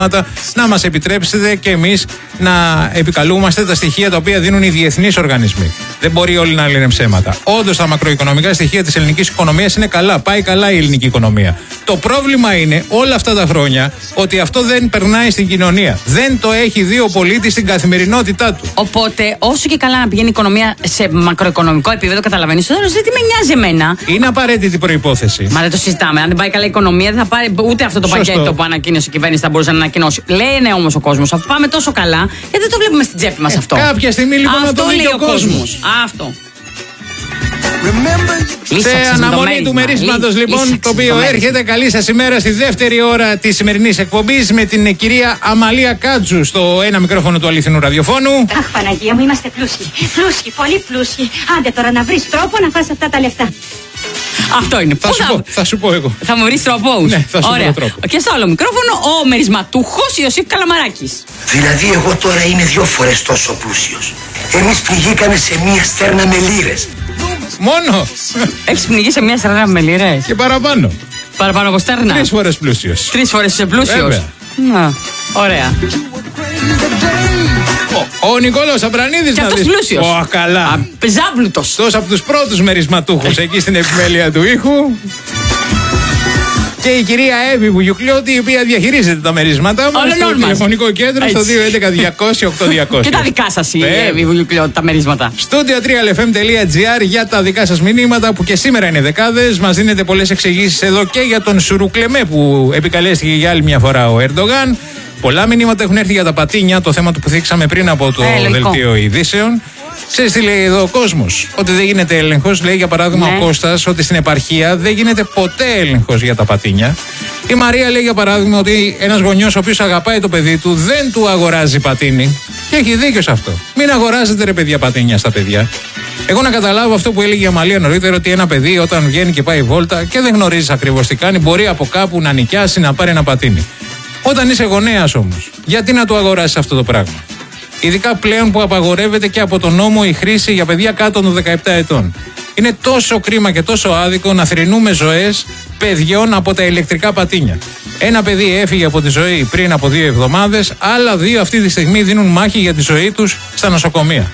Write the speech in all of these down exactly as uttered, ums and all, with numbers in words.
να μας επιτρέψετε και εμείς να επικαλούμαστε τα στοιχεία τα οποία δίνουν οι διεθνείς οργανισμοί. Δεν μπορεί όλοι να λένε ψέματα. Όντως τα μακροοικονομικά στοιχεία της ελληνικής οικονομίας είναι καλά. Πάει καλά η ελληνική οικονομία. Το πρόβλημα είναι όλα αυτά τα χρόνια ότι αυτό δεν περνάει στην κοινωνία. Δεν το έχει δει ο πολίτης στην καθημερινότητά του. Οπότε, όσο και καλά να πηγαίνει η οικονομία σε μακροοικονομικό επίπεδο, καταλαβαίνεις, τώρα δεν τι με νοιάζει εμένα. Είναι απαραίτητη προϋπόθεση. Μα δεν το συζητάμε. Αν δεν πάει καλά η οικονομία, δεν θα πάρει ούτε αυτό το Σωστό. πακέτο που ανακοίνωσε η κυβέρνηση θα μπορούσε να ανακοινώσει. Λένε όμως ο κόσμος, αφού πάμε τόσο καλά, γιατί δεν το βλέπουμε στην τσέπη μας ε, αυτό. Κάποια στιγμή λοιπόν αυτό να το λέει ο κόσμος. Αυτό. Σε αναμονή του μερίσματος λοιπόν, το οποίο το έρχεται, καλή σας ημέρα στη δεύτερη ώρα της σημερινής εκπομπής με την κυρία Αμαλία Κάτζου στο ένα μικρόφωνο του αληθινού ραδιοφώνου. Αχ, Παναγία μου, είμαστε πλούσιοι. Πλούσιοι, πολύ πλούσιοι. Άντε τώρα να βρεις τρόπο να φας αυτά τα λεφτά. Αυτό είναι. Θα σου, θα... Πω, θα σου πω εγώ. Θα μου βρεις τρόπο. Ναι, θα σου Ωραία. πω τρόπο. Και στο άλλο μικρόφωνο ο μερισματούχος Ιωσήφ Καλαμαράκης. Δηλαδή εγώ τώρα είμαι δυο φορές τόσο πλούσιος. Εμείς πληγήκαμε σε μία στέρνα με λίρες. Μόνο! Έχεις πνιγεί σε μία στέρνα με λίρες. Και παραπάνω. Παραπάνω από στέρνα. Τρεις φορές πλούσιος. Τρεις φορές είσαι πλούσιος. Να, ωραία. Ο, ο Νικόλαος Αμπρανίδης και να αυτός δεις. πλούσιος. Ω, καλά. Πεζάμπλουτος. Τόσο από τους πρώτους μερισματούχους εκεί στην επιμέλεια του ήχου. Και η κυρία Εύη Βουγιουκλιώτη, η οποία διαχειρίζεται τα μερίσματα μας στο τηλεφωνικό κέντρο στο δύο έντεκα διακόσια οκτώ διακόσια. Και τα δικά σας η Εύη Βουγιουκλιώτη, τα μερίσματα. Studio τρία ελ εφ εμ τελεία τζι άρ για τα δικά σας μηνύματα που και σήμερα είναι δεκάδες. Μας δίνετε πολλές εξηγήσεις εδώ και για τον Σουρουκλεμέ που επικαλέστηκε για άλλη μια φορά ο Ερντογάν. Πολλά μηνύματα έχουν έρθει για τα πατίνια, το θέμα του που θίξαμε πριν από το ε, δελτίο ειδήσεων. Ξέρεις τι λέει εδώ ο κόσμος? Ότι δεν γίνεται έλεγχος. Λέει για παράδειγμα ναι. ο Κώστας ότι στην επαρχία δεν γίνεται ποτέ έλεγχος για τα πατίνια. Η Μαρία λέει για παράδειγμα ότι ένας γονιός ο οποίος αγαπάει το παιδί του δεν του αγοράζει πατίνι. Και έχει δίκιο σε αυτό. Μην αγοράζετε ρε παιδιά πατίνια στα παιδιά. Εγώ να καταλάβω αυτό που έλεγε η Αμαλία νωρίτερα, ότι ένα παιδί όταν βγαίνει και πάει βόλτα και δεν γνωρίζει ακριβώς τι κάνει, μπορεί από κάπου να νοικιάσει να πάρει ένα πατίνι. Όταν είσαι γονέας όμως, γιατί να του αγοράσεις αυτό το πράγμα? Ειδικά πλέον που απαγορεύεται και από τον νόμο η χρήση για παιδιά κάτω των δεκαεπτά ετών. Είναι τόσο κρίμα και τόσο άδικο να θρηνούμε ζωές παιδιών από τα ηλεκτρικά πατίνια. Ένα παιδί έφυγε από τη ζωή πριν από δύο εβδομάδες, άλλα δύο αυτή τη στιγμή δίνουν μάχη για τη ζωή τους στα νοσοκομεία.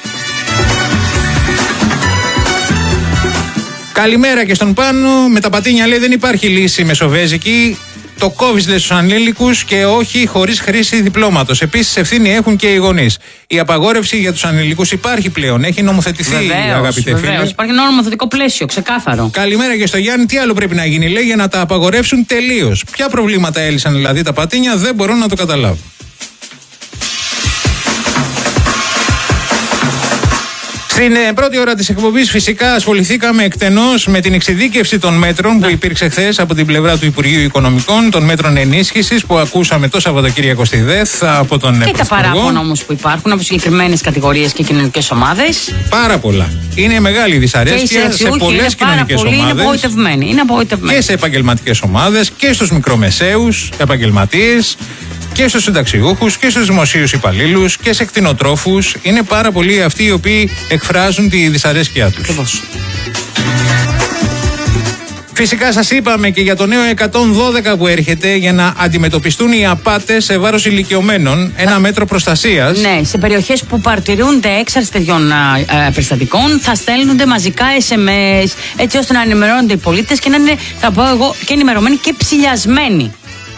Καλημέρα και στον Πάνο. Με τα πατίνια λέει δεν υπάρχει λύση μεσοβέζικη. Το κόβεις λέει στους ανήλικους και όχι χωρίς χρήση διπλώματος. Επίσης ευθύνη έχουν και οι γονείς. Η απαγόρευση για τους ανηλικούς υπάρχει πλέον. Έχει νομοθετηθεί, βεβαίως, αγαπητέ φίλε. Βεβαίως. Υπάρχει ένα νομοθετικό πλαίσιο, ξεκάθαρο. Καλημέρα και στο Γιάννη. Τι άλλο πρέπει να γίνει, λέει, για να τα απαγορεύσουν τελείως? Ποια προβλήματα έλυσαν δηλαδή τα πατίνια, δεν μπορώ να το καταλάβω. Στην πρώτη ώρα της εκπομπής φυσικά ασχοληθήκαμε εκτενώς με την εξειδίκευση των μέτρων που υπήρξε χθες από την πλευρά του Υπουργείου Οικονομικών, των μέτρων ενίσχυσης που ακούσαμε το Σαββατοκύριακο στη ΔΕΘ από τον Πρωθυπουργό. Και τα παράπονα όμως που υπάρχουν από συγκεκριμένες κατηγορίες και κοινωνικές ομάδες. Πάρα πολλά. Είναι μεγάλη δυσαρέσκεια σε πολλές κοινωνικές ομάδες. Είναι απογοητευμένοι. Είναι απογοητευμένοι. Και σε επαγγελματικές ομάδες και στους μικρομεσαίους επαγγελματίες. Και στους συνταξιούχους και στους δημοσίους υπαλλήλους και σε κτηνοτρόφους. Είναι πάρα πολλοί αυτοί οι οποίοι εκφράζουν τη δυσαρέσκειά τους. Ακριβώς. Φυσικά σας είπαμε και για το νέο εκατόν δώδεκα που έρχεται για να αντιμετωπιστούν οι απάτες σε βάρος ηλικιωμένων. Ένα μέτρο προστασίας. Ναι, σε περιοχές που παρτιρούνται έξαρση τέτοιων περιστατικών θα στέλνονται μαζικά ες εμ ες έτσι ώστε να ενημερώνονται οι πολίτες και να είναι, θα πω εγώ, και ενημερωμένοι και ψηλιασμένοι.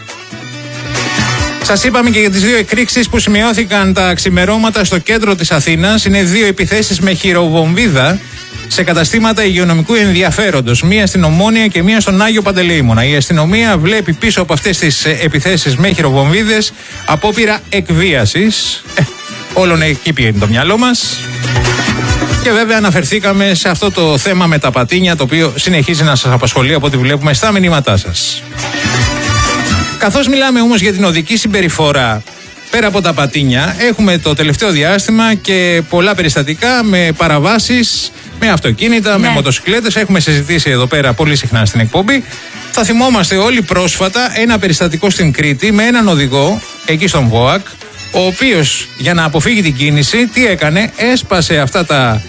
Σας είπαμε και για τις δύο εκρήξεις που σημειώθηκαν τα ξημερώματα στο κέντρο της Αθήνας. Είναι δύο επιθέσεις με χειροβομβίδα σε καταστήματα υγειονομικού ενδιαφέροντος. Μία στην Ομόνια και μία στον Άγιο Παντελεήμονα. Η αστυνομία βλέπει πίσω από αυτές τις επιθέσεις με χειροβομβίδες απόπειρα εκβίασης. Ε, όλων εκεί πήγαινε το μυαλό μας. Και βέβαια αναφερθήκαμε σε αυτό το θέμα με τα πατίνια, το οποίο συνεχίζει να σας απασχολεί από ό,τι βλέπουμε στα μηνύματά σας. Καθώς μιλάμε όμως για την οδική συμπεριφορά, πέρα από τα πατίνια, έχουμε το τελευταίο διάστημα και πολλά περιστατικά με παραβάσεις, με αυτοκίνητα, ναι. με μοτοσυκλέτες. Έχουμε συζητήσει εδώ πέρα πολύ συχνά στην εκπομπή. Θα θυμόμαστε όλοι πρόσφατα ένα περιστατικό στην Κρήτη με έναν οδηγό, εκεί στον ΒΟΑΚ, ο οποίος για να αποφύγει την κίνηση, τι έκανε? Έσπασε αυτά τα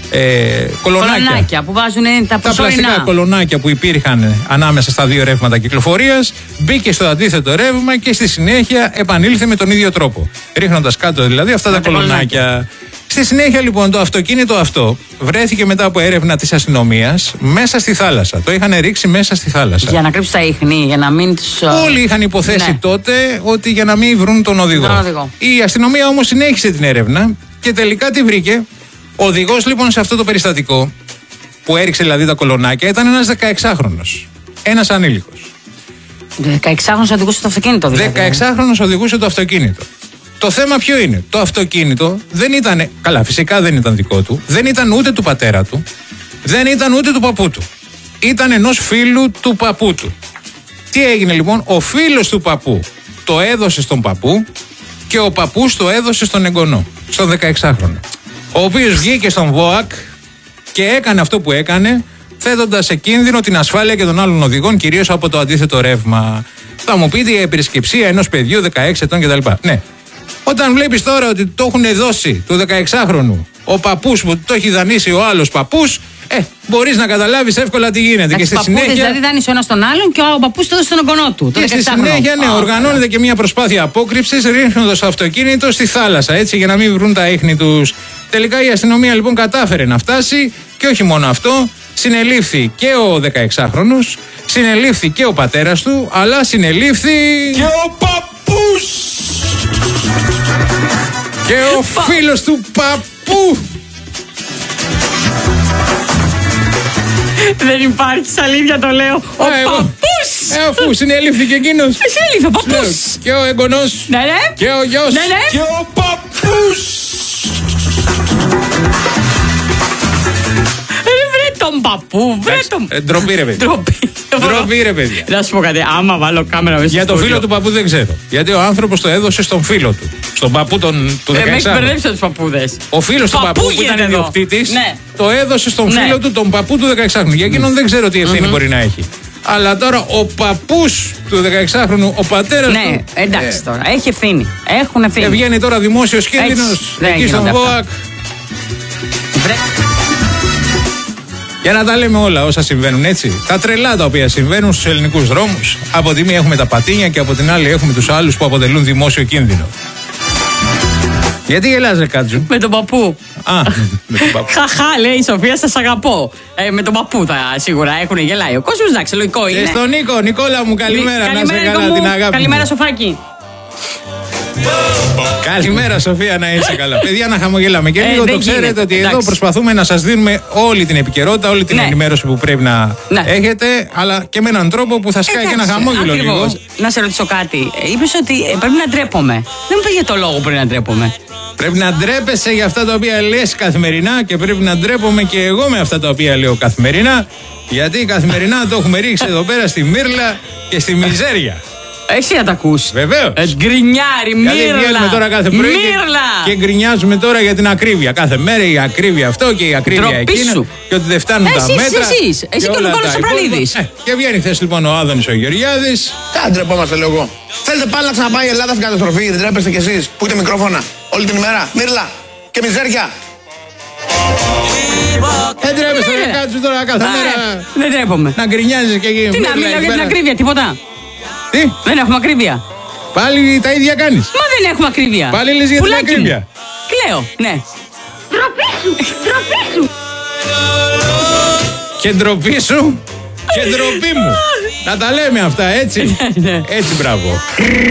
Ε, κολονάκια. Κολονάκια που βάζουν τα προσωρινά. Τα πλαστικά κολονάκια που υπήρχαν ανάμεσα στα δύο ρεύματα κυκλοφορίας, μπήκε στο αντίθετο ρεύμα και στη συνέχεια επανήλθε με τον ίδιο τρόπο. Ρίχνοντας κάτω δηλαδή αυτά τα κολονάκια. κολονάκια. Στη συνέχεια λοιπόν το αυτοκίνητο αυτό βρέθηκε μετά από έρευνα της αστυνομίας μέσα στη θάλασσα. Το είχαν ρίξει μέσα στη θάλασσα. Για να κρύψουν τα ίχνη, για να μην τους... Όλοι είχαν υποθέσει ναι. τότε ότι για να μην βρουν τον οδηγό. τον οδηγό. Η αστυνομία όμως συνέχισε την έρευνα και τελικά τη βρήκε. Ο οδηγός λοιπόν σε αυτό το περιστατικό που έριξε δηλαδή τα κολονάκια ήταν ένας δεκαεξάχρονος. Ένας ανήλικος. δεκαεξάχρονος οδηγούσε το αυτοκίνητο δηλαδή. δεκαεξάχρονος οδηγούσε το αυτοκίνητο. Το θέμα ποιο είναι? Το αυτοκίνητο δεν ήταν, καλά φυσικά δεν ήταν δικό του, δεν ήταν ούτε του πατέρα του, δεν ήταν ούτε του παππού του. Ήταν ενός φίλου του παππού του. Τι έγινε λοιπόν? Ο φίλος του παππού το έδωσε στον παππού και ο παππούς το έδωσε στον εγγονό, στον δεκαεξάχρονο. Ο οποίος βγήκε στον ΒΟΑΚ και έκανε αυτό που έκανε, θέτοντας σε κίνδυνο την ασφάλεια και των άλλων οδηγών, κυρίως από το αντίθετο ρεύμα. Θα μου πείτε η επισκεψία ενός παιδιού δεκαέξι ετών κτλ. Ναι. Όταν βλέπεις τώρα ότι το έχουν δώσει του δεκαεξάχρονου ο παππούς που το έχει δανείσει ο άλλος παππούς, ε, μπορείς να καταλάβεις εύκολα τι γίνεται. Και στη συνέχεια. Δηλαδή δάνεισε ο ένας τον άλλον και ο παππούς το έδωσε στον εγγονό του. Και στη συνέχεια, ναι, oh, οργανώνεται yeah. και μια προσπάθεια απόκρυψης, ρίχνοντας το αυτοκίνητο στη θάλασσα, έτσι, για να μην βρουν τα ίχνη τους. Τελικά η αστυνομία λοιπόν κατάφερε να φτάσει και όχι μόνο αυτό, συνελήφθη και ο δεκαεξάχρονος, συνελήφθη και ο πατέρας του, αλλά συνελήφθη και ο παππούς και ο φίλος του παππού. Δεν υπάρχει σαλίδια, το λέω. Ο Α, παππούς! Ε, αφού συνελήφθηκε εκείνος. Συνελήφθη ο παππούς. Και ο εγγονός. Ναι, ναι. Και ο γιος. Ναι, ναι. Και ο παππούς. Τον παππού, βρε τον. Ε, ντροπή ρε παιδιά. Ντροπή. Ντροπή ρε παιδιά. Να σου πω κάτι, άμα βάλω κάμερα μέσα για τον φίλο του παππού δεν ξέρω. Γιατί ο άνθρωπος το έδωσε στον φίλο του. Στον παππού τον, του δεκαεξάχρονου. Με έχει μπερδέψει τους παππούδες. Ο φίλος του παππού που ήταν ιδιοκτήτης, ναι. το έδωσε στον ναι. φίλο του, τον παππού του δεκαεξάχρονου. Για εκείνον δεν ξέρω τι ευθύνη mm-hmm. μπορεί να έχει. Αλλά τώρα ο παππούς του δεκαεξάχρονου, ο πατέρας ναι, του. Ναι, εντάξει ε, τώρα, έχει ευθύνη. Έχουν ευθύνη. Και βγαίνει τώρα δημόσιος κίνδυνος εκεί στον ΒΟΑΚ. Για να τα λέμε όλα όσα συμβαίνουν, έτσι. Τα τρελά τα οποία συμβαίνουν στους ελληνικούς δρόμους. Από τη μία έχουμε τα πατίνια και από την άλλη έχουμε τους άλλους που αποτελούν δημόσιο κίνδυνο. Γιατί γελάς ρε Κάτζου? Με τον παππού. Α, με τον παππού. Χαχά, λέει η Σοφία, σας αγαπώ. Ε, με τον παππού θα σίγουρα έχουν γελάει. Ο κόσμος, εντάξει, λογικό είναι. Και στον Νίκο, Νικόλα μου, καλημέρα. καλημέρα να είσαι καλά, την αγάπη. Καλημέρα, Σοφάκη. Καλημέρα Σοφία, να είσαι καλά. Παιδιά, να χαμογελάμε και λίγο. Ε, το ξέρετε γίνεται. ότι Εντάξει. εδώ προσπαθούμε να σας δίνουμε όλη την επικαιρότητα, όλη την ναι. ενημέρωση που πρέπει να ναι. έχετε, αλλά και με έναν τρόπο που θα σκάει και ένα χαμόγελο λίγο. Να σε ρωτήσω κάτι. Είπες ότι πρέπει να ντρέπομαι. Δεν μου πει για το λόγο που πρέπει να ντρέπομαι. Πρέπει να ντρέπεσαι για αυτά τα οποία λες καθημερινά και πρέπει να ντρέπομαι και εγώ με αυτά τα οποία λέω καθημερινά. Γιατί καθημερινά το έχουμε ρίξει εδώ πέρα στη μύρλα και στη μιζέρια. Εσύ να τα ακούς. Βεβαίως. Ε, γκρινιάρι, μύρλα. Γιατί βγαίνουμε τώρα κάθε πρωί και, και γκρινιάζουμε τώρα για την ακρίβεια. Κάθε μέρα η ακρίβεια αυτό και η ακρίβεια εκείνο. Και ότι δεν φτάνουν εσείς, τα μέτρα. Εσείς, εσύ και ο Νικόλας Σαπρανίδης. Ε, και βγαίνει χθες λοιπόν ο Άδωνης ο Γεωργιάδης. Τι ντρεπόμαστε λέω εγώ. Θέλετε πάλι να ξαναπάει η Ελλάδα στην καταστροφή, δεν τρέπεστε κι εσείς που έχετε μικρόφωνα όλη την ημέρα. Μύρλα και μιζέρια. Δεν τρέπεστε να κάτσουν τώρα κάθε μέρα. Δεν τρέπομαι. Να γκρινιάζεις και εκεί. Τι να μιλάω για την ακρίβεια, τίποτα. Τι? Δεν έχουμε ακρίβεια. Πάλι τα ίδια κάνεις. Μα δεν έχουμε ακρίβεια. Πάλι λες για την ακρίβεια. Κλαίω, ναι. Ντροπή σου, ντροπή σου. Και ντροπή σου και ντροπή μου. Να τα λέμε αυτά, έτσι. Έτσι, μπράβο.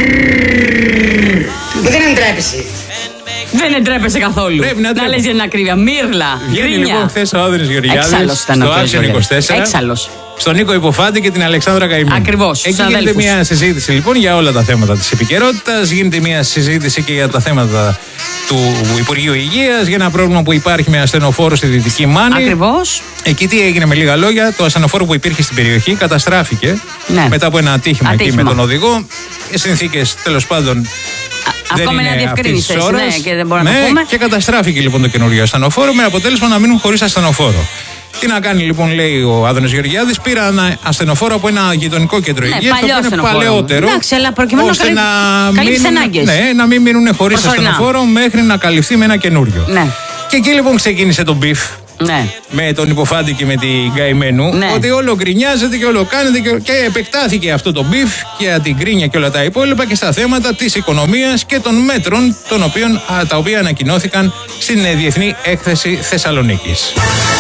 Δεν εντρέπεσαι. Δεν εντρέπεσαι καθόλου. Πρέπει να, να λες για την ακρίβεια. Μύρλα. Βγαίνει λοιπόν χθες ο Άδωνης Γεωργιάδης στο Action είκοσι τέσσερα. Έξαλλος. Στον Νίκο Υποφάντη και την Αλεξάνδρα Καημή. Ακριβώς. Εκεί γίνεται μια συζήτηση λοιπόν για όλα τα θέματα της επικαιρότητας. Γίνεται μια συζήτηση και για τα θέματα του Υπουργείου Υγείας. Για ένα πρόβλημα που υπάρχει με ασθενοφόρο στη Δυτική Μάνη. Ακριβώς. Εκεί τι έγινε με λίγα λόγια. Το ασθενοφόρο που υπήρχε στην περιοχή καταστράφηκε ναι. μετά από ένα ατύχημα, ατύχημα εκεί με τον οδηγό. Οι συνθήκες τέλος πάντων. Ακόμα ένα διευκρίνηση. Ναι, και δεν μπορώ ναι, να το πούμε. Και καταστράφηκε λοιπόν το καινούριο ασθενοφόρο με αποτέλεσμα να μείνουν χωρίς ασθενοφόρο. Τι να κάνει λοιπόν, λέει ο Άδωνης Γεωργιάδης, πήρα ένα ασθενοφόρο από ένα γειτονικό κέντρο ναι, υγείας, το οποίο είναι παλαιότερο. Εντάξει, αλλά προκειμένου ώστε να καλύψει τις ανάγκες. Ναι, να μην μείνουν χωρίς ασθενοφόρο μέχρι να καλυφθεί με ένα καινούριο. Ναι. Και εκεί λοιπόν ξεκίνησε το μπιφ Ναι. Με τον Υποφάντη και με την Καημένου. Ναι. Ότι όλο γκρινιάζεται και όλο κάνετε και, και επεκτάθηκε αυτό το μπιφ και την γκρίνια και όλα τα υπόλοιπα και στα θέματα της οικονομίας και των μέτρων των οποίων, α, τα οποία ανακοινώθηκαν στην ε, Διεθνή Έκθεση Θεσσαλονίκης.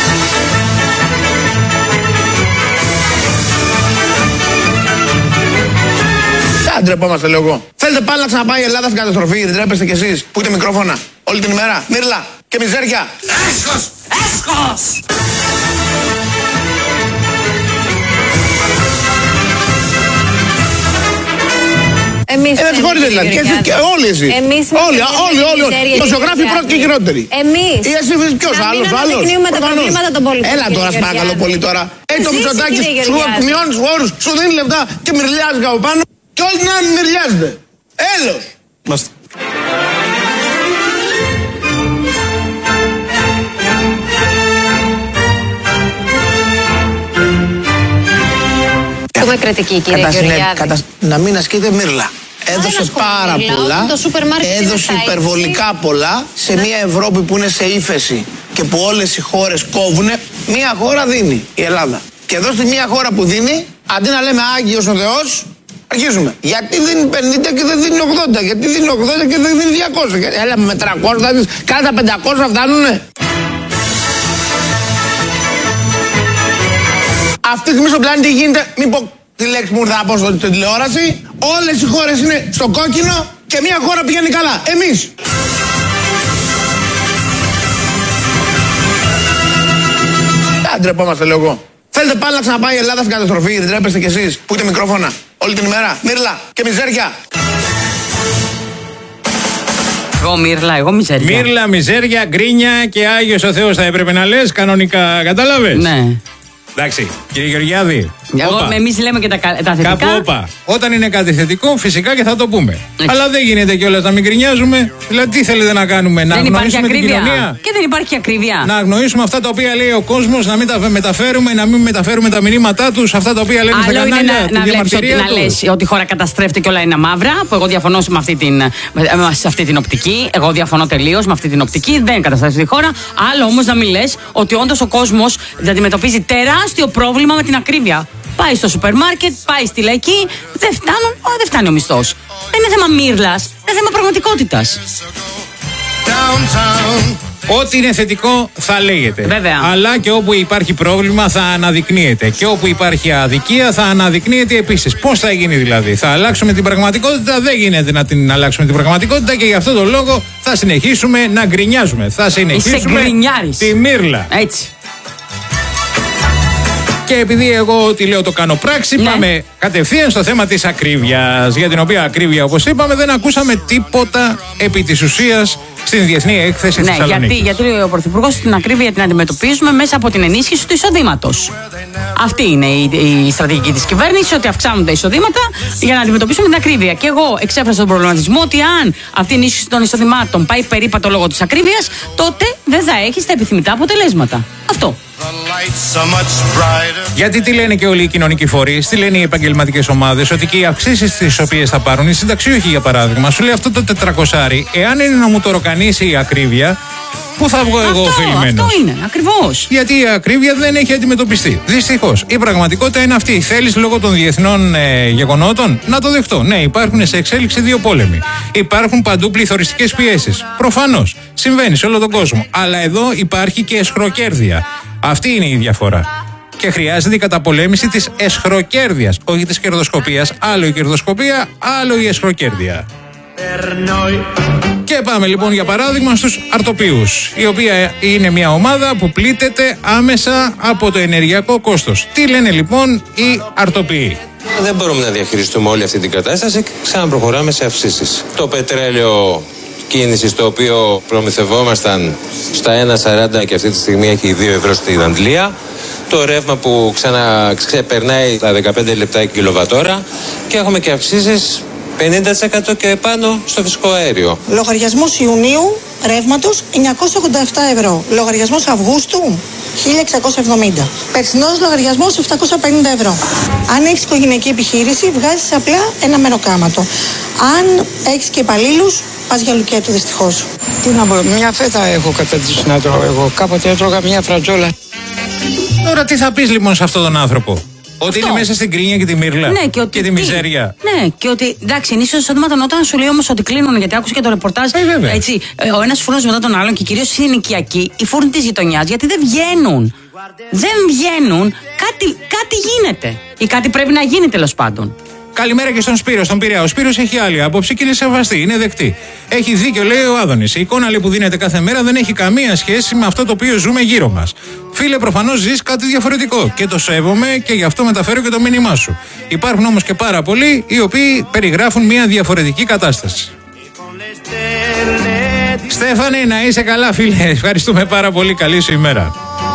Δεν ντρεπόμαστε, λέω εγώ. Θέλετε πάλι να ξαναπάει η Ελλάδα στην καταστροφή, δεν τρέπεστε κι εσείς που είτε μικρόφωνα όλη την ημέρα. Μύρλα και μιζέρια. Έσχος! Έσχος! Εμείς Ε, με συγχωρείτε δηλαδή. Και εσείς και όλοι εσείς. Εμείς όλοι, όλοι, όλοι. όλοι. Δημοσιογράφοι πρώτοι και χειρότεροι. Εμείς. Ή εσύ ποιος Να μην άλλος, άλλος. αναδεικνύουμε τα Προφανώς. προβλήματα των πολιτών. Έλα τώρα, κύριε σπάκαλο Γεωργιάδη. πολύ τώρα. Έτσι το Ζήσει, Μητσοτάκης κύριε σου Γεωργιάδη. μειώνει τους όρους, σου δίνει λεφτά και μυρλιάζει από πάνω. Και όλοι να μυρλιάζετε. Έλος. Μάστε. Έχουμε κριτική, κύριε Κατα- ναι, Γεωργιάδη. κατα- Να μην ασκείτε μύρλα. Έδωσε ασκούμε πάρα μύρλα, πολλά, όταν το σούπερ μάρκετ είναι έδωσε στα ύψη. υπερβολικά πολλά σε μια Ευρώπη που είναι σε ύφεση και που όλες οι χώρες κόβουνε, μια χώρα δίνει, η Ελλάδα. Και εδώ στη μια χώρα που δίνει, αντί να λέμε Άγιος ο Θεός, αρχίζουμε. Γιατί δίνει πενήντα και δεν δίνει ογδόντα, γιατί δίνει ογδόντα και δεν δίνει διακόσια. Γιατί έλα με τριακόσια θα δεις, κάθε τα πεντακόσια φτάνουνε. Αυτή τη στιγμή στον πλανήτη γίνεται, μην πω τη λέξη που ήρθα να πω στην τηλεόραση, όλες οι χώρες είναι στο κόκκινο και μια χώρα πηγαίνει καλά. Εμείς. Δεν ντρεπόμαστε, λέω εγώ. Θέλετε πάλι να ξαναπάει η Ελλάδα στην καταστροφή, δεν τρέπεστε κι εσείς που είτε μικρόφωνα όλη την ημέρα. Μύρλα και μιζέρια. Εγώ μύρλα, εγώ μιζέρια. Μύρλα, μιζέρια, γκρίνια και Άγιος ο Θεός θα έπρεπε να λες κανονικά, κατάλαβες. Ναι. Εντάξει, κύριε Γεωργιάδη. όπα. Εμείς λέμε και τα, κα- τα θετικά. Κάπου όπα. Όταν είναι κάτι θετικό, φυσικά και θα το πούμε. Έτσι. Αλλά δεν γίνεται κιόλας να μην γκρινιάζουμε. Δηλαδή, τι θέλετε να κάνουμε, να Δεν υπάρχει αγνοήσουμε την ακρίβεια. κοινωνία. Και δεν υπάρχει ακρίβεια. Να αγνοήσουμε αυτά τα οποία λέει ο κόσμος, να μην τα μεταφέρουμε, να μην μεταφέρουμε τα μηνύματά τους, αυτά τα οποία λένε στα Άλλο είναι κανάλια, να, τη να βλέπεις ότι, διαμαρτυρία να τους. λες ότι η χώρα καταστρέφεται και όλα είναι μαύρα, που εγώ διαφωνώ με αυτή την, με- σε αυτή την οπτική. Εγώ διαφωνώ τελείως με αυτή την οπτική. Δεν καταστρέφεται η χώρα. Άλλο όμως να μην λες ότι όντως ο κόσμος αντιμετωπίζει τεράστιο πρόβλημα με την ακρίβεια. Πάει στο σούπερ μάρκετ, πάει στη λαϊκή, δεν φτάνουν, ο, δεν φτάνει ο μισθός. Δεν είναι θέμα μύρλας, είναι θέμα πραγματικότητας. Ό,τι είναι θετικό θα λέγεται. Βέβαια. Αλλά και όπου υπάρχει πρόβλημα θα αναδεικνύεται. Και όπου υπάρχει αδικία θα αναδεικνύεται επίσης. Πώς θα γίνει δηλαδή, θα αλλάξουμε την πραγματικότητα? Δεν γίνεται να την αλλάξουμε την πραγματικότητα και γι' αυτό τον λόγο θα συνεχίσουμε να γκρινιάζουμε. Θα συνεχίσουμε γκρινιάρης. τη μύρλα. Έτσι. Και επειδή εγώ ό,τι λέω το κάνω πράξη, Ναι. πάμε κατευθείαν στο θέμα της ακρίβειας. Για την οποία ακρίβεια, όπως είπαμε, δεν ακούσαμε τίποτα επί της ουσίας στην Διεθνή Έκθεση Ναι, Θεσσαλονίκης. γιατί, γιατί ο Πρωθυπουργός την ακρίβεια την αντιμετωπίζουμε μέσα από την ενίσχυση του εισοδήματος. Αυτή είναι η, η στρατηγική της κυβέρνησης, ότι αυξάνουν τα εισοδήματα για να αντιμετωπίσουμε την ακρίβεια. Και εγώ εξέφρασα τον προβληματισμό ότι αν αυτή η ενίσχυση των εισοδημάτων πάει περίπατο λόγω της ακρίβειας, τότε δεν θα έχει τα επιθυμητά αποτελέσματα. Αυτό. Γιατί τι λένε και όλοι οι κοινωνικοί φορείς, τι λένε οι επαγγελματικές ομάδες, ότι και οι αυξήσεις τις οποίες θα πάρουν οι συνταξιούχοι, για παράδειγμα, σου λέει αυτό το τετρακόσάρι, εάν είναι να μου το ροκανίσει η ακρίβεια, πού θα βγω εγώ αυτό, ωφελημένος? αυτό είναι, ακριβώς. Γιατί η ακρίβεια δεν έχει αντιμετωπιστεί. Δυστυχώς. Η πραγματικότητα είναι αυτή. Θέλεις λόγω των διεθνών ε, γεγονότων? Να το δεχτώ. Ναι, υπάρχουν σε εξέλιξη δύο πόλεμοι. Υπάρχουν παντού πληθωριστικές πιέσεις. Προφανώς. Συμβαίνει σε όλο τον κόσμο. Αλλά εδώ υπάρχει και εσχροκέρδεια. Αυτή είναι η διαφορά. Και χρειάζεται η καταπολέμηση της εσχροκέρδειας. Όχι της κερδοσκοπίας. Άλλο η κερδοσκοπία, άλλο η εσχροκέρδεια. Και πάμε λοιπόν για παράδειγμα στους αρτοποιούς, η οποία είναι μια ομάδα που πλήττεται άμεσα από το ενεργειακό κόστος. Τι λένε λοιπόν οι αρτοποιοί? Δεν μπορούμε να διαχειριστούμε όλη αυτή την κατάσταση και ξαναπροχωράμε σε αυξήσεις. Το πετρέλαιο κίνησης, το οποίο προμηθευόμασταν στα ένα σαράντα και αυτή τη στιγμή έχει δύο ευρώ στην Αγγλία. Το ρεύμα που ξαναξεπερνάει τα δεκαπέντε λεπτά η κιλοβατόρα και έχουμε και αυξήσεις πενήντα τοις εκατό και επάνω στο φυσικό αέριο. Λογαριασμός Ιουνίου ρεύματος εννιακόσια ογδόντα επτά ευρώ. Λογαριασμός Αυγούστου χίλια εξακόσια εβδομήντα. Περσινός λογαριασμός επτακόσια πενήντα ευρώ. Αν έχεις οικογενειακή επιχείρηση, βγάζεις απλά ένα μεροκάματο. Αν έχεις και υπαλλήλους, πας για λουκέτο δυστυχώς. Τι να πω, μια φέτα έχω καταντήσει να τρώω εγώ. Κάποτε έτρωγα μια φρατζόλα. Τώρα τι θα πεις λοιπόν σε αυτόν τον άνθρωπο? Ότι είναι μέσα στην κρίνια και τη μύρλα, ναι, και, ότι, και τη μιζέρια. Ναι, και ότι εντάξει, είναι ίσως εισόδημα όταν σου λέει όμως ότι κλείνουν, γιατί άκουσα και το ρεπορτάζ. Ε, έτσι, ο ένας φούρνος μετά τον άλλον και κυρίως οι νοικιακοί, οι φούρνοι της γειτονιάς, γιατί δεν βγαίνουν. Δεν βγαίνουν, κάτι, κάτι γίνεται. Ή κάτι πρέπει να γίνει τέλος πάντων. Καλημέρα και στον Σπύρο, στον Πειραιά. Ο Σπύρος έχει άλλη άποψη και είναι σεβαστή, είναι δεκτή. Έχει δίκιο, λέει ο Άδωνης. Η εικόνα λέει, που δίνεται κάθε μέρα δεν έχει καμία σχέση με αυτό το οποίο ζούμε γύρω μας. Φίλε, προφανώς ζεις κάτι διαφορετικό και το σέβομαι και γι' αυτό μεταφέρω και το μήνυμά σου. Υπάρχουν όμως και πάρα πολλοί οι οποίοι περιγράφουν μια διαφορετική κατάσταση. Στέφανε, να είσαι καλά, φίλε. Ευχαριστούμε πάρα πολύ. Καλή σου ημέρα.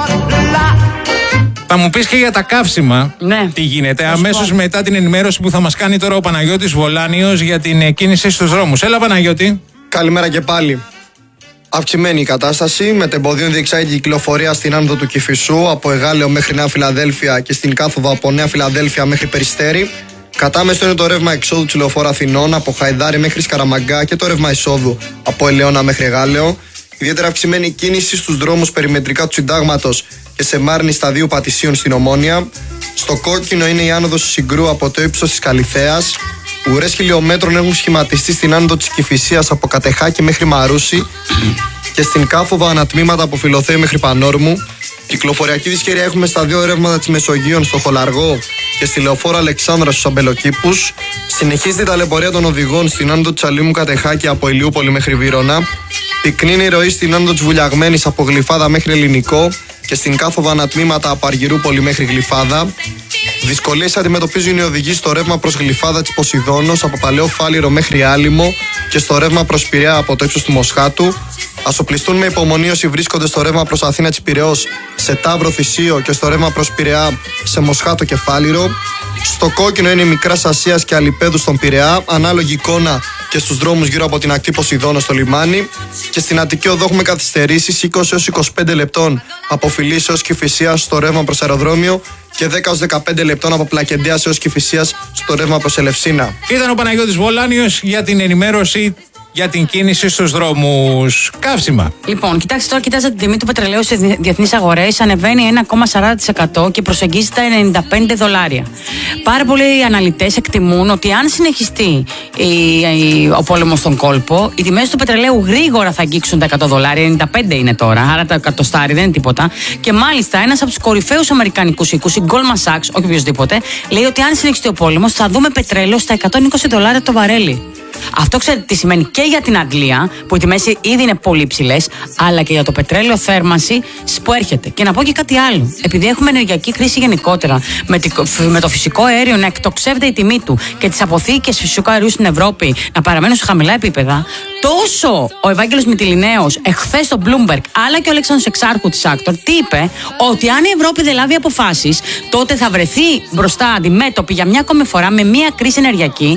Θα μου πεις και για τα καύσιμα, ναι, τι γίνεται, αμέσως μετά την ενημέρωση που θα μας κάνει τώρα ο Παναγιώτης Βολάνιος για την κίνηση στους δρόμους. Έλα, Παναγιώτη. Καλημέρα και πάλι. Αυξημένη η κατάσταση, με τεμποδίων διεξάγει κυκλοφορία στην άνοδο του Κηφισού από Εγάλεο μέχρι Νέα Φιλαδέλφια και στην κάθοδο από Νέα Φιλαδέλφια μέχρι Περιστέρι. Κατάμεστο είναι το ρεύμα εξόδου της λεωφόρου Αθηνών από Χαϊδάρι μέχρι Σκαραμαγκά και το ρεύμα εισόδου από Ελαιώνα μέχρι Εγάλεο. Ιδιαίτερα αυξημένη κίνηση στους δρόμους περιμετρικά του Συντάγματος και σε Μάρνη σταδίου Πατησίων στην Ομόνια. Στο κόκκινο είναι η άνοδος του Συγκρού από το ύψος της Καλιθέας. Ουρές χιλιόμετρων έχουν σχηματιστεί στην άνοδο της Κηφισίας από Κατεχάκη μέχρι Μαρούσι και στην κάθοδο ανατμήματα από Φιλοθέη μέχρι Πανόρμου. Κυκλοφοριακή δυσκαιρία έχουμε στα δύο ρεύματα της Μεσογείων, στο Χολαργό και στη λεωφόρο Αλεξάνδρα στους Αμπελοκήπους. Συνεχίζεται η ταλαιπωρία των οδηγών στην άνοδο της Αλήμου Κατεχάκη από Ηλιούπολη μέχρι Βύρωνα. Πυκνή είναι η ροή στην άνοδο της Βουλιαγμένης από Γλυφάδα μέχρι Ελληνικό και στην κάθοδο ανατμήματα από Αργυρούπολη μέχρι Γλυφάδα. Δυσκολίες αντιμετωπίζουν οι οδηγοί στο ρεύμα προς Γλυφάδα της Ποσειδώνος από Παλαιό Φάληρο μέχρι Άλυμο και στο ρεύμα προς Πειραιά από το ύψος του Μοσχάτου. Ασοπλιστούν με υπομονή όσοι βρίσκονται στο ρεύμα προς Αθήνα της Πειραιώς σε Ταύρο Θησίο και στο ρεύμα προς Πειραιά σε Μοσχάτο και Φάληρο. Στο κόκκινο είναι η Μικράς Ασίας και Αλιπέδου στον Πειραιά, ανάλογη εικόνα και στους δρόμους γύρω από την ακτή Ποσειδώνα στο λιμάνι. Και στην Αττική Οδό έχουμε καθυστερήσεις είκοσι έως είκοσι πέντε λεπτών από Φιλής έως Κηφισίας στο ρεύμα προς αεροδρόμιο και δέκα έως δεκαπέντε λεπτών από Πλακεντέας έως Κηφισίας στο ρεύμα προς Ελευσίνα. Ήταν ο Παναγιώτης Βολάνιος για την ενημέρωση για την κίνηση στους δρόμους. Καύσιμα. Λοιπόν, κοιτάξτε τώρα, κοιτάζετε την τιμή του πετρελαίου σε διεθνείς αγορές. Ανεβαίνει ένα κόμμα σαράντα τοις εκατό και προσεγγίζει τα ενενήντα πέντε δολάρια. Πάρα πολλοί αναλυτές εκτιμούν ότι αν συνεχιστεί η, η, ο πόλεμος στον κόλπο, οι τιμές του πετρελαίου γρήγορα θα αγγίξουν τα εκατό δολάρια. ενενήντα πέντε είναι τώρα, άρα τα εκατοστάρι δεν είναι τίποτα. Και μάλιστα ένας από τους κορυφαίους αμερικανικούς οίκους, η Goldman Sachs, όχι οποιοδήποτε, λέει ότι αν συνεχιστεί ο πόλεμος θα δούμε πετρέλαιο στα εκατόν είκοσι δολάρια το βαρέλι. Αυτό ξέρετε τι σημαίνει και για την Αγγλία, που οι τιμές ήδη είναι πολύ ψηλές, αλλά και για το πετρέλαιο θέρμανση που έρχεται. Και να πω και κάτι άλλο. Επειδή έχουμε ενεργειακή κρίση γενικότερα, με, τη, με το φυσικό αέριο να εκτοξεύεται η τιμή του και τις αποθήκες φυσικού αερίου στην Ευρώπη να παραμένουν σε χαμηλά επίπεδα, τόσο ο Ευάγγελος Μυτιληναίος εχθές στο Bloomberg, αλλά και ο Αλέξανδρος Εξάρχου της Άκτορ, τι είπε, ότι αν η Ευρώπη δεν λάβει αποφάσεις, τότε θα βρεθεί μπροστά αντιμέτωπη για μια ακόμη φορά με μια κρίση ενεργειακή,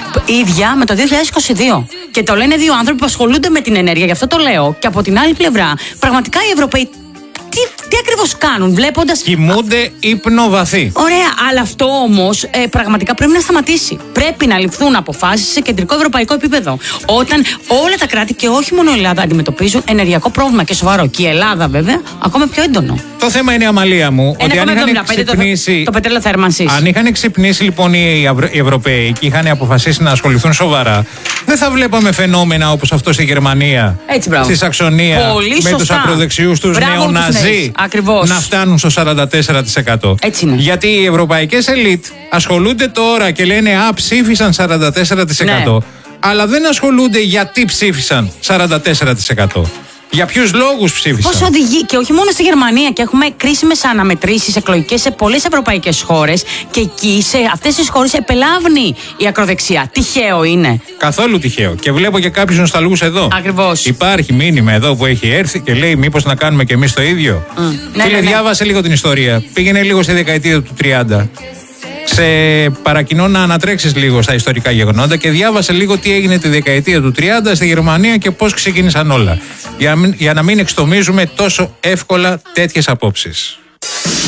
ίδια με το δύο χιλιάδες είκοσι δύο. Και το λένε δύο άνθρωποι που ασχολούνται με την ενέργεια, γι' αυτό το λέω. Και από την άλλη πλευρά, πραγματικά οι Ευρωπαίοι τι, τι ακριβώς κάνουν, βλέποντας. Κοιμούνται ύπνο-βαθύ. Ωραία, αλλά αυτό όμως ε, πραγματικά πρέπει να σταματήσει. Πρέπει να ληφθούν αποφάσεις σε κεντρικό ευρωπαϊκό επίπεδο. Όταν όλα τα κράτη και όχι μόνο η Ελλάδα αντιμετωπίζουν ενεργειακό πρόβλημα και σοβαρό. Και η Ελλάδα, βέβαια, ακόμα πιο έντονο. Το θέμα είναι, Αμαλία μου, ότι αν είχαν ξυπνήσει. Το, το πετρέλαιο θέρμανσης. Αν είχαν ξυπνήσει λοιπόν οι, οι Ευρωπαίοι και είχαν αποφασίσει να ασχοληθούν σοβαρά, δεν θα βλέπαμε φαινόμενα όπως αυτό στη Γερμανία, έτσι, στη Σαξονία, με τους ακροδεξιούς τους νεοναζί να φτάνουν στο σαράντα τέσσερα τοις εκατό. Έτσι είναι. Γιατί οι ευρωπαϊκές ελίτ ασχολούνται τώρα και λένε «Α, ψήφισαν σαράντα τέσσερα τοις εκατό», ναι, αλλά δεν ασχολούνται γιατί ψήφισαν σαράντα τέσσερα τοις εκατό. Για ποιους λόγους ψήφισαν. Πώς οδηγεί, και όχι μόνο στη Γερμανία, και έχουμε κρίσιμες αναμετρήσεις εκλογικές σε πολλές ευρωπαϊκές χώρες, και εκεί σε αυτές τις χώρες επελάβνει η ακροδεξιά. Τυχαίο είναι. Καθόλου τυχαίο. Και βλέπω και κάποιους νοσταλγούς εδώ. Ακριβώς. Υπάρχει μήνυμα εδώ που έχει έρθει και λέει μήπως να κάνουμε και εμείς το ίδιο. Mm. Ναι, Φίλε, ναι, ναι. διάβασε λίγο την ιστορία. Πήγαινε λίγο στη δεκαετία του τριάντα. Σε παρακινώ να ανατρέξεις λίγο στα ιστορικά γεγονότα και διάβασε λίγο τι έγινε τη δεκαετία του τριάντα στη Γερμανία και πώς ξεκίνησαν όλα. Για, για να μην εξτομίζουμε τόσο εύκολα τέτοιες απόψεις.